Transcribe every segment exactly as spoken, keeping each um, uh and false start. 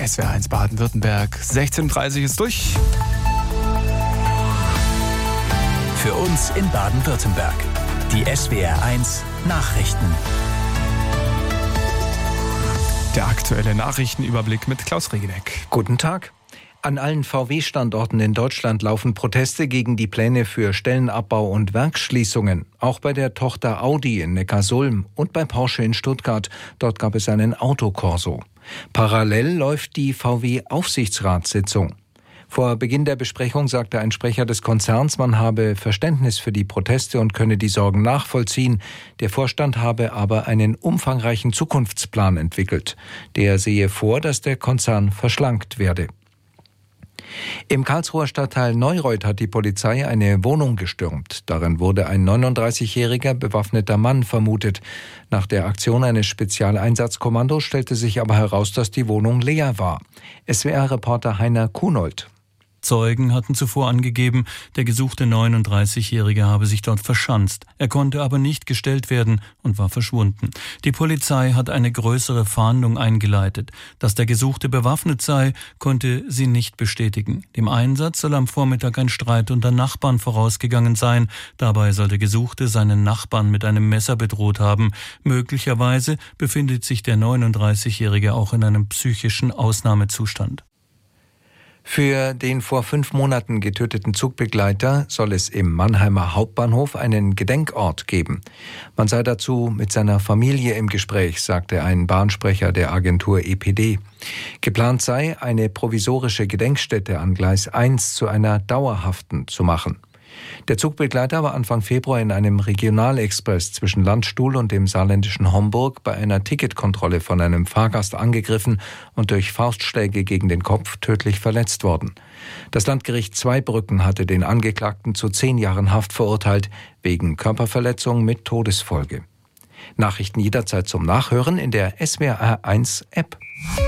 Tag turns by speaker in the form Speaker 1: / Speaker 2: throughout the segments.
Speaker 1: S W R eins Baden-Württemberg. sechzehn Uhr dreißig ist durch.
Speaker 2: Für uns in Baden-Württemberg. Die S W R eins Nachrichten.
Speaker 1: Der aktuelle Nachrichtenüberblick mit Klaus Regeneck.
Speaker 3: Guten Tag. An allen V W-Standorten in Deutschland laufen Proteste gegen die Pläne für Stellenabbau und Werksschließungen. Auch bei der Tochter Audi in Neckarsulm und bei Porsche in Stuttgart. Dort gab es einen Autokorso. Parallel läuft die V W-Aufsichtsratssitzung. Vor Beginn der Besprechung sagte ein Sprecher des Konzerns, man habe Verständnis für die Proteste und könne die Sorgen nachvollziehen. Der Vorstand habe aber einen umfangreichen Zukunftsplan entwickelt. Der sehe vor, dass der Konzern verschlankt werde. Im Karlsruher Stadtteil Neureuth hat die Polizei eine Wohnung gestürmt. Darin wurde ein neununddreißigjähriger bewaffneter Mann vermutet. Nach der Aktion eines Spezialeinsatzkommandos stellte sich aber heraus, dass die Wohnung leer war. S W R-Reporter Heiner Kunold.
Speaker 4: Zeugen hatten zuvor angegeben, der gesuchte neununddreißigjährige habe sich dort verschanzt. Er konnte aber nicht gestellt werden und war verschwunden. Die Polizei hat eine größere Fahndung eingeleitet. Dass der Gesuchte bewaffnet sei, konnte sie nicht bestätigen. Dem Einsatz soll am Vormittag ein Streit unter Nachbarn vorausgegangen sein. Dabei soll der Gesuchte seinen Nachbarn mit einem Messer bedroht haben. Möglicherweise befindet sich der neununddreißigjährige auch in einem psychischen Ausnahmezustand.
Speaker 3: Für den vor fünf Monaten getöteten Zugbegleiter soll es im Mannheimer Hauptbahnhof einen Gedenkort geben. Man sei dazu mit seiner Familie im Gespräch, sagte ein Bahnsprecher der Agentur E P D. Geplant sei, eine provisorische Gedenkstätte an Gleis eins zu einer dauerhaften zu machen. Der Zugbegleiter war Anfang Februar in einem Regionalexpress zwischen Landstuhl und dem saarländischen Homburg bei einer Ticketkontrolle von einem Fahrgast angegriffen und durch Faustschläge gegen den Kopf tödlich verletzt worden. Das Landgericht Zweibrücken hatte den Angeklagten zu zehn Jahren Haft verurteilt, wegen Körperverletzung mit Todesfolge. Nachrichten jederzeit zum Nachhören in der S W R eins App.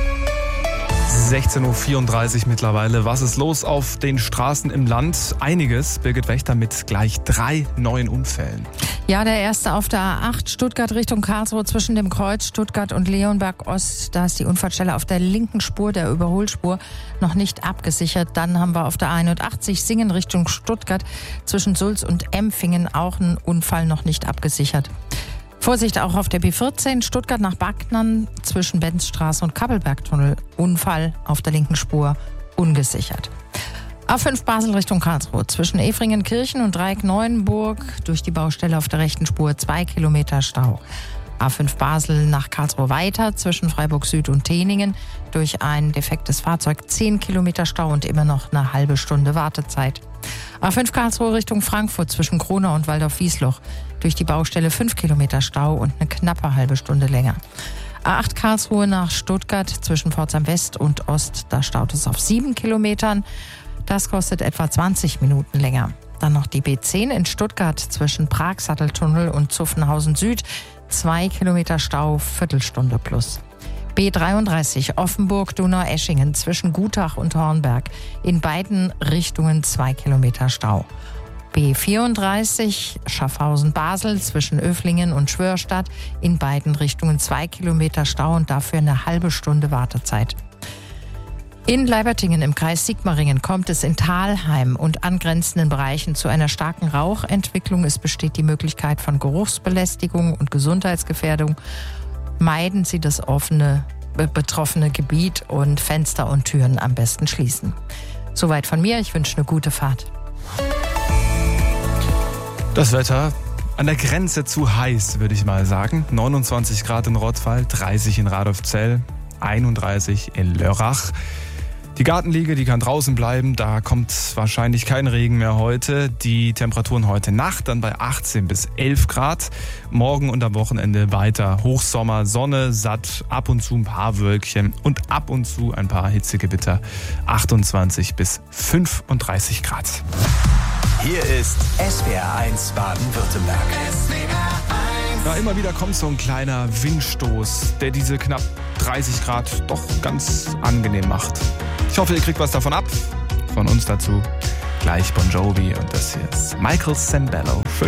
Speaker 1: sechzehn Uhr vierunddreißig mittlerweile. Was ist los auf den Straßen im Land? Einiges. Birgit Wächter mit gleich drei neuen Unfällen.
Speaker 5: Ja, der erste auf der A acht Stuttgart Richtung Karlsruhe zwischen dem Kreuz Stuttgart und Leonberg Ost. Da ist die Unfallstelle auf der linken Spur, der Überholspur, noch nicht abgesichert. Dann haben wir auf der einundachtzig Singen Richtung Stuttgart zwischen Sulz und Empfingen auch einen Unfall noch nicht abgesichert. Vorsicht auch auf der B vierzehn Stuttgart nach Backnern zwischen Benzstraße und Kappelbergtunnel. Unfall auf der linken Spur, ungesichert. A fünf Basel Richtung Karlsruhe zwischen Efringenkirchen und Dreieck-Neuenburg durch die Baustelle auf der rechten Spur zwei Kilometer Stau. A fünf Basel nach Karlsruhe weiter zwischen Freiburg Süd und Teningen durch ein defektes Fahrzeug zehn Kilometer Stau und immer noch eine halbe Stunde Wartezeit. A fünf Karlsruhe Richtung Frankfurt zwischen Kronau und Waldorf-Wiesloch durch die Baustelle fünf Kilometer Stau und eine knappe halbe Stunde länger. A acht Karlsruhe nach Stuttgart zwischen Pforzheim West und Ost, da staut es auf sieben Kilometern. Das kostet etwa zwanzig Minuten länger. Dann noch die B zehn in Stuttgart zwischen Prag-Satteltunnel und Zuffenhausen Süd. Zwei Kilometer Stau, Viertelstunde plus. B dreiunddreißig Offenburg-Donaueschingen zwischen Gutach und Hornberg. In beiden Richtungen zwei Kilometer Stau. B vierunddreißig Schaffhausen-Basel zwischen Öflingen und Schwörstadt. In beiden Richtungen zwei Kilometer Stau und dafür eine halbe Stunde Wartezeit. In Leibertingen im Kreis Sigmaringen kommt es in Thalheim und angrenzenden Bereichen zu einer starken Rauchentwicklung. Es besteht die Möglichkeit von Geruchsbelästigung und Gesundheitsgefährdung. Meiden Sie das offene, betroffene Gebiet und Fenster und Türen am besten schließen. Soweit von mir. Ich wünsche eine gute Fahrt.
Speaker 1: Das Wetter an der Grenze zu heiß, würde ich mal sagen. neunundzwanzig Grad in Rottweil, dreißig in Radolfzell, einunddreißig in Lörrach. Die Gartenliege, die kann draußen bleiben, da kommt wahrscheinlich kein Regen mehr heute. Die Temperaturen heute Nacht dann bei achtzehn bis elf Grad. Morgen und am Wochenende weiter Hochsommer, Sonne, satt, ab und zu ein paar Wölkchen und ab und zu ein paar Hitzegewitter. achtundzwanzig bis fünfunddreißig Grad.
Speaker 2: Hier ist S W R eins Baden-Württemberg.
Speaker 1: Ja, immer wieder kommt so ein kleiner Windstoß, der diese knapp dreißig Grad doch ganz angenehm macht. Ich hoffe, ihr kriegt was davon ab. Von uns dazu gleich Bon Jovi und das hier ist Michael Sembello. Schön.